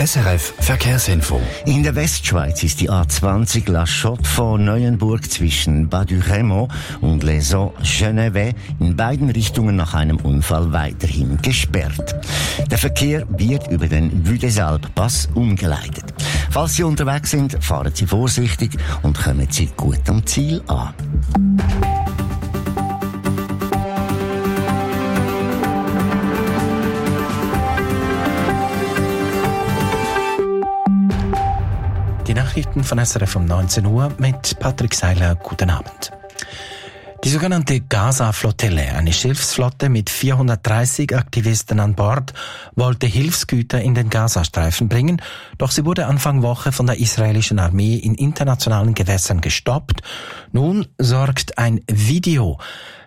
SRF Verkehrsinfo. In der Westschweiz ist die A20 La Chaux von Neuenburg zwischen Bas-du-Rémont und Les Eaux-Genevet in beiden Richtungen nach einem Unfall weiterhin gesperrt. Der Verkehr wird über den Vue des Alpes umgeleitet. Falls Sie unterwegs sind, fahren Sie vorsichtig und kommen Sie gut am Ziel an. Die Nachrichten von SRF um 19 Uhr mit Patrick Seiler. Guten Abend. Die sogenannte Gaza-Flottille, eine Schiffsflotte mit 430 Aktivisten an Bord, wollte Hilfsgüter in den Gazastreifen bringen, doch sie wurde Anfang Woche von der israelischen Armee in internationalen Gewässern gestoppt. Nun sorgt ein Video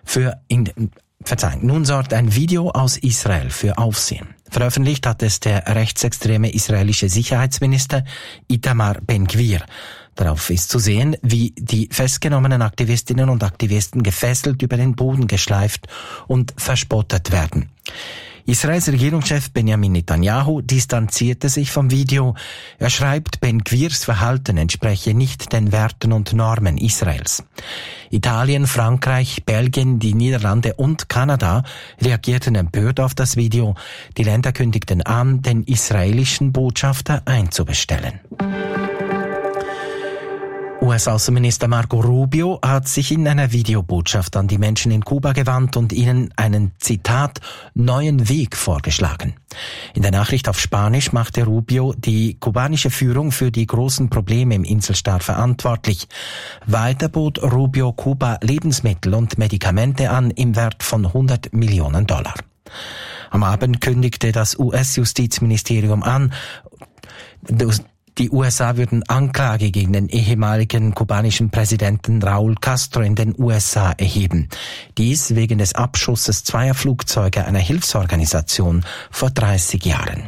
aus Israel für Aufsehen. Veröffentlicht hat es der rechtsextreme israelische Sicherheitsminister Itamar Ben-Gvir. Darauf ist zu sehen, wie die festgenommenen Aktivistinnen und Aktivisten gefesselt über den Boden geschleift und verspottet werden. Israels Regierungschef Benjamin Netanyahu distanzierte sich vom Video. Er schreibt, Ben-Gvirs Verhalten entspreche nicht den Werten und Normen Israels. Italien, Frankreich, Belgien, die Niederlande und Kanada reagierten empört auf das Video. Die Länder kündigten an, den israelischen Botschafter einzubestellen. US-Außenminister Marco Rubio hat sich in einer Videobotschaft an die Menschen in Kuba gewandt und ihnen einen, Zitat, neuen Weg vorgeschlagen. In der Nachricht auf Spanisch machte Rubio die kubanische Führung für die großen Probleme im Inselstaat verantwortlich. Weiter bot Rubio Kuba Lebensmittel und Medikamente an im Wert von $100 Millionen. Am Abend kündigte das US-Justizministerium an, die USA würden Anklage gegen den ehemaligen kubanischen Präsidenten Raúl Castro in den USA erheben. Dies wegen des Abschusses zweier Flugzeuge einer Hilfsorganisation vor 30 Jahren.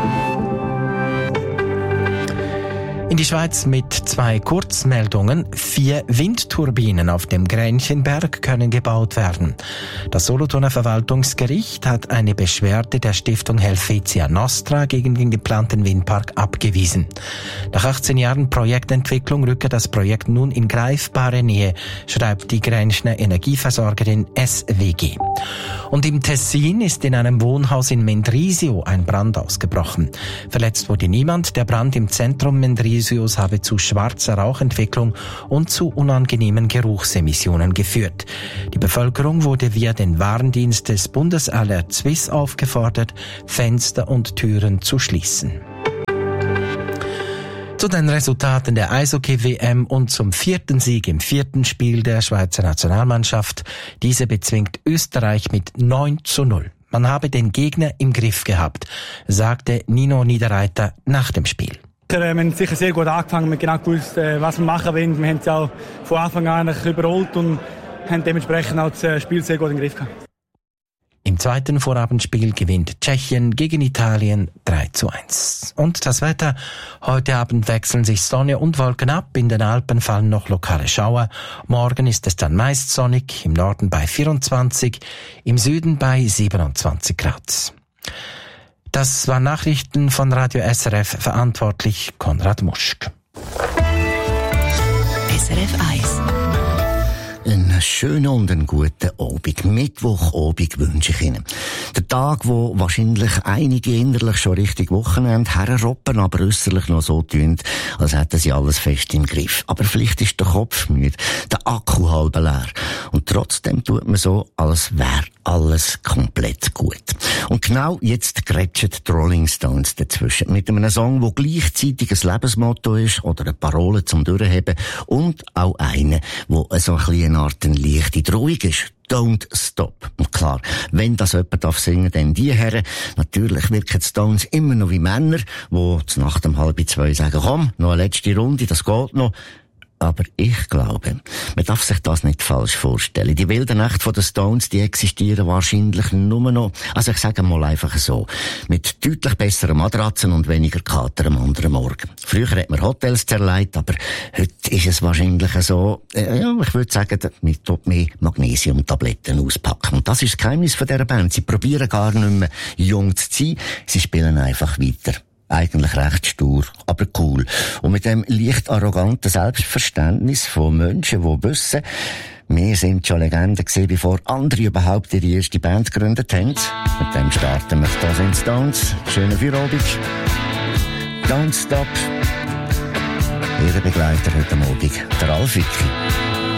In die Schweiz mit 2 Kurzmeldungen. 4 Windturbinen auf dem Gränchenberg können gebaut werden. Das Solothurner Verwaltungsgericht hat eine Beschwerde der Stiftung Helvetia Nostra gegen den geplanten Windpark abgewiesen. Nach 18 Jahren Projektentwicklung rücke das Projekt nun in greifbare Nähe, schreibt die Grenchner Energieversorgerin SWG. Und im Tessin ist in einem Wohnhaus in Mendrisio ein Brand ausgebrochen. Verletzt wurde niemand. Der Brand im Zentrum Mendrisios habe zu schwarzer Rauchentwicklung und zu unangenehmen Geruchsemissionen geführt. Die Bevölkerung wurde via den Warndienst des Bundesalert Suisse aufgefordert, Fenster und Türen zu schließen. Zu den Resultaten der Eishockey-WM und zum 4. Sieg im 4. Spiel der Schweizer Nationalmannschaft. Diese bezwingt Österreich mit 9:0. Man habe den Gegner im Griff gehabt, sagte Nino Niederreiter nach dem Spiel. Wir haben sicher sehr gut angefangen, wir haben genau gewusst, was wir machen wollen. Wir haben es auch von Anfang an überholt und haben dementsprechend auch das Spiel sehr gut im Griff gehabt. Im zweiten Vorabendspiel gewinnt Tschechien gegen Italien 3:1. Und das Wetter. Heute Abend wechseln sich Sonne und Wolken ab. In den Alpen fallen noch lokale Schauer. Morgen ist es dann meist sonnig, im Norden bei 24, im Süden bei 27 Grad. Das waren Nachrichten von Radio SRF, verantwortlich Konrad Muschk. SRF 1. Einen schönen und einen guten Abend. Mittwochabend wünsche ich Ihnen. Der Tag, wo wahrscheinlich einige innerlich schon Richtung Wochenende herroppen, aber äußerlich noch so tun, als hätten sie alles fest im Griff. Aber vielleicht ist der Kopf müde, der Akku halb leer. Und trotzdem tut man so, als wäre alles komplett gut. Und genau jetzt grätschen die Rolling Stones dazwischen. Mit einem Song, der gleichzeitig ein Lebensmotto ist oder eine Parole zum Durchheben und auch eine, wo so ein bisschen eine Art eine leichte Drohung ist. Don't stop. Und klar, wenn das jemand singen darf, dann die Herren. Natürlich wirken die Stones immer noch wie Männer, die nach dem 1:30 sagen, komm, noch eine letzte Runde, das geht noch. Aber ich glaube, man darf sich das nicht falsch vorstellen. Die wilden Nächte der Stones, die existieren wahrscheinlich nur noch, also ich sage mal einfach so, mit deutlich besseren Matratzen und weniger Kater am anderen Morgen. Früher hat man Hotels zerlegt, aber heute ist es wahrscheinlich so, ich würde sagen, man tut mehr Magnesiumtabletten auspacken. Und das ist das Geheimnis von dieser Band. Sie probieren gar nicht mehr jung zu sein, sie spielen einfach weiter. Eigentlich recht stur, aber cool. Und mit dem leicht arroganten Selbstverständnis von Menschen, die wissen, wir sind schon Legenden gewesen, bevor andere überhaupt ihre erste Band gegründet haben. Mit dem starten wir «Da sind Stones». Schönen Feierabend. «Don't Stop». Ihr Begleiter heute Abend, der Ralf Wicki.